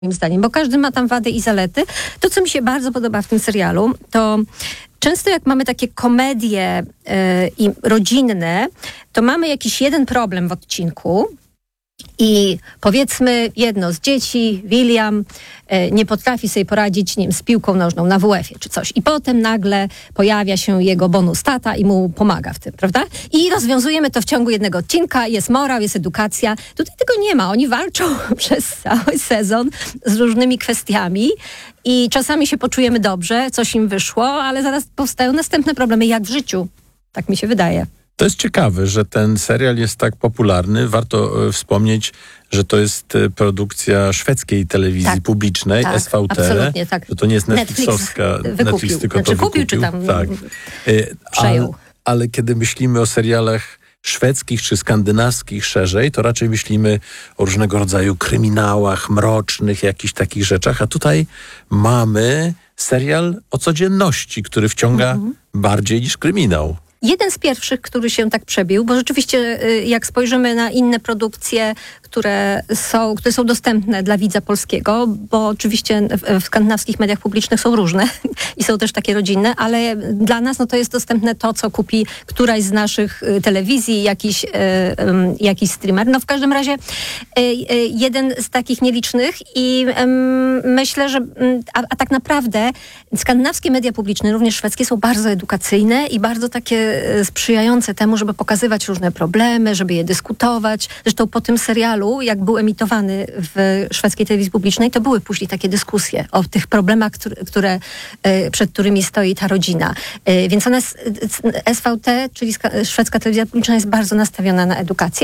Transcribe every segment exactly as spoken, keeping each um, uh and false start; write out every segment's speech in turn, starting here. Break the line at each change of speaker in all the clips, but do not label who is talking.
moim zdaniem, bo każdy ma tam wady i zalety. To, co mi się bardzo podoba w tym serialu, to często jak mamy takie komedie yy, i rodzinne, to mamy jakiś jeden problem w odcinku i powiedzmy jedno z dzieci, William, yy, nie potrafi sobie poradzić, nie wiem, z piłką nożną na W F-ie czy coś. I potem nagle pojawia się jego bonus tata i mu pomaga w tym, prawda? I rozwiązujemy to w ciągu jednego odcinka, jest morał, jest edukacja. Tutaj tego nie ma. Oni walczą przez cały sezon z różnymi kwestiami i czasami się poczujemy dobrze, coś im wyszło, ale zaraz powstają następne problemy, jak w życiu. Tak mi się wydaje.
To jest ciekawe, że ten serial jest tak popularny. Warto e, wspomnieć, że to jest e, produkcja szwedzkiej telewizji
tak,
publicznej,
tak,
S V T.
Absolutnie, tak.
Że to nie jest Netflixowska.
Netflix wykupił.
Netflix tylko
znaczy,
to
kupił,
wykupił.
czy tam
tak. e,
przejął.
Ale, ale kiedy myślimy o serialach szwedzkich czy skandynawskich szerzej, to raczej myślimy o różnego rodzaju kryminałach, mrocznych, jakichś takich rzeczach. A tutaj mamy serial o codzienności, który wciąga mhm. bardziej niż kryminał.
Jeden z pierwszych, który się tak przebił, bo rzeczywiście jak spojrzymy na inne produkcje, które są, które są dostępne dla widza polskiego, bo oczywiście w, w skandynawskich mediach publicznych są różne i są też takie rodzinne, ale dla nas no, to jest dostępne to, co kupi któraś z naszych telewizji, jakiś, e, jakiś streamer. No w każdym razie e, jeden z takich nielicznych i e, myślę, że a, a tak naprawdę skandynawskie media publiczne, również szwedzkie, są bardzo edukacyjne i bardzo takie sprzyjające temu, żeby pokazywać różne problemy, żeby je dyskutować. Zresztą po tym serialu, jak był emitowany w szwedzkiej telewizji publicznej, to były później takie dyskusje o tych problemach, które, które, przed którymi stoi ta rodzina. Więc ona jest, S V T, czyli szwedzka telewizja publiczna, jest bardzo nastawiona na edukację,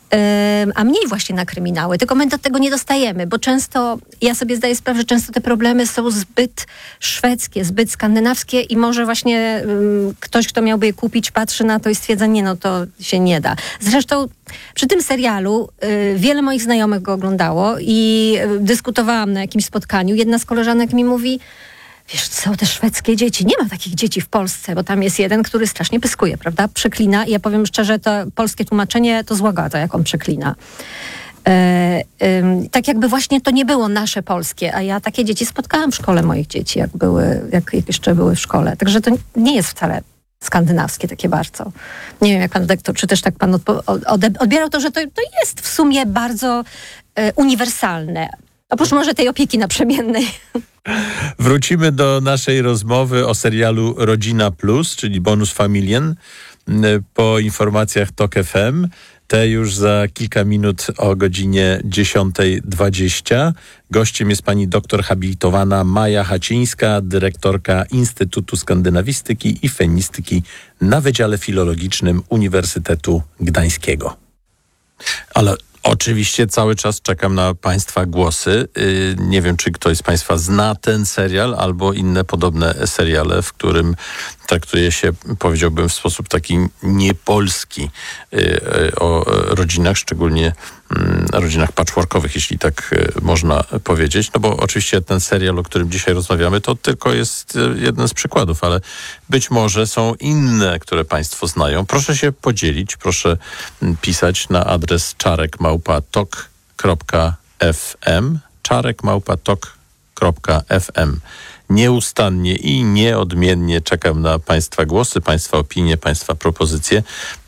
a mniej właśnie na kryminały. Tylko my do tego nie dostajemy, bo często, ja sobie zdaję sprawę, że często te problemy są zbyt szwedzkie, zbyt skandynawskie i może właśnie ktoś, kto miałby je kupić, patrzy na to i stwierdza, nie, no to się nie da. Zresztą przy tym serialu y, wiele moich znajomych go oglądało i y, dyskutowałam na jakimś spotkaniu. Jedna z koleżanek mi mówi, wiesz, są te szwedzkie dzieci. Nie ma takich dzieci w Polsce, bo tam jest jeden, który strasznie pyskuje, prawda? Przeklina. I ja powiem szczerze, to polskie tłumaczenie to złogata, jak on przeklina. E, e, tak jakby właśnie to nie było nasze polskie, a ja takie dzieci spotkałam w szkole moich dzieci, jak były, jak, jak jeszcze były w szkole. Także to nie jest wcale skandynawskie takie bardzo. Nie wiem, jak pan doktor, czy też tak pan odpo- ode- odbierał to, że to, to jest w sumie bardzo e, uniwersalne. Oprócz może tej opieki naprzemiennej.
Wrócimy do naszej rozmowy o serialu Rodzina Plus, czyli Bonus Familien, po informacjach Tok F M. Te już za kilka minut o godzinie dziesiąta dwadzieścia. Gościem jest pani doktor habilitowana Maja Hacińska, dyrektorka Instytutu Skandynawistyki i Fenistyki na Wydziale Filologicznym Uniwersytetu Gdańskiego. Ale oczywiście cały czas czekam na państwa głosy. Yy, nie wiem, czy ktoś z państwa zna ten serial albo inne podobne seriale, w którym traktuje się, powiedziałbym, w sposób taki niepolski yy, o rodzinach, szczególnie yy, rodzinach patchworkowych, jeśli tak yy, można powiedzieć. No bo oczywiście ten serial, o którym dzisiaj rozmawiamy, to tylko jest yy, jeden z przykładów, ale być może są inne, które państwo znają. Proszę się podzielić, proszę yy, pisać na adres czarek małpa tok kropka f m, czarek małpa tok kropka f m. Nieustannie i nieodmiennie czekam na państwa głosy, państwa opinie, państwa propozycje.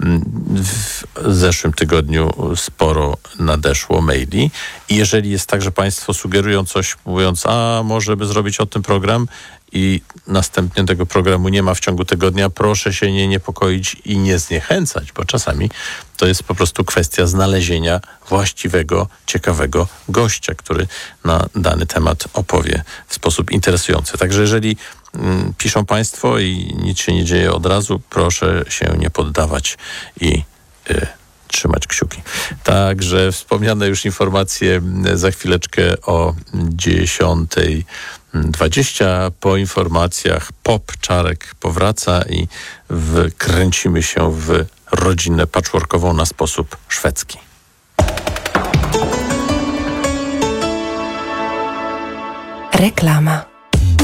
W zeszłym tygodniu sporo nadeszło maili i jeżeli jest tak, że państwo sugerują coś, mówiąc, a może by zrobić o tym program i następnie tego programu nie ma w ciągu tygodnia, proszę się nie niepokoić i nie zniechęcać, bo czasami to jest po prostu kwestia znalezienia właściwego, ciekawego gościa, który na dany temat opowie w sposób interesujący. Także jeżeli mm, piszą państwo i nic się nie dzieje od razu, proszę się nie poddawać i y, trzymać kciuki. Także wspomniane już informacje za chwileczkę o dziesiątej dwadzieścia. Po informacjach Pop Czarek powraca i wkręcimy się w rodzinę patchworkową na sposób szwedzki.
Reklama.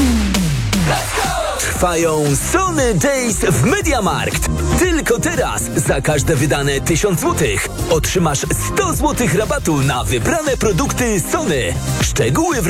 Trwają Sony Days w MediaMarkt. Tylko teraz za każde wydane tysiąc złotych otrzymasz sto złotych rabatu na wybrane produkty Sony. Szczegóły w